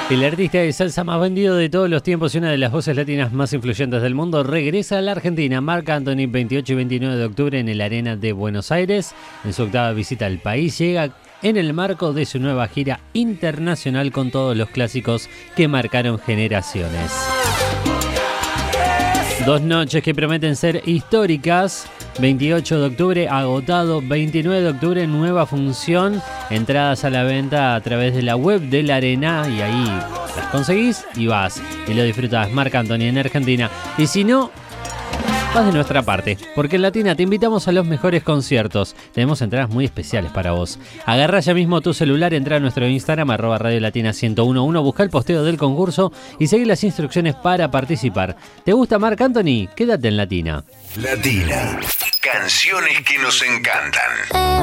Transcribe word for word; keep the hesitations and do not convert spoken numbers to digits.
El artista de salsa más vendido de todos los tiempos y una de las voces latinas más influyentes del mundo regresa a la Argentina. Marc Anthony, veintiocho y veintinueve de octubre en el Arena de Buenos Aires. En su octava visita al país llega en el marco de su nueva gira internacional con todos los clásicos que marcaron generaciones. Dos noches que prometen ser históricas. veintiocho de octubre agotado, veintinueve de octubre nueva función, entradas a la venta a través de la web de la Arena y ahí las conseguís y vas y lo disfrutás. Marc Anthony en Argentina. Y si no, vas de nuestra parte, porque en Latina te invitamos a los mejores conciertos. Tenemos entradas muy especiales para vos. Agarrá ya mismo tu celular, entra a nuestro Instagram, arroba Radio Latina ciento uno punto uno, busca el posteo del concurso y seguí las instrucciones para participar. ¿Te gusta Marc Anthony? Quédate en Latina. Latina. Canciones que nos encantan.